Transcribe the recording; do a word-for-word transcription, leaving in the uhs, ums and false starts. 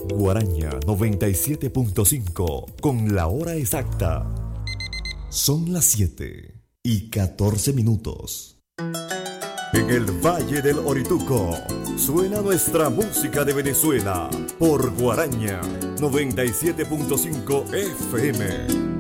Guaraña noventa y siete punto cinco con la hora exacta. Son las siete y catorce minutos. En el Valle del Orituco suena nuestra música de Venezuela por Guaraña noventa y siete punto cinco F M.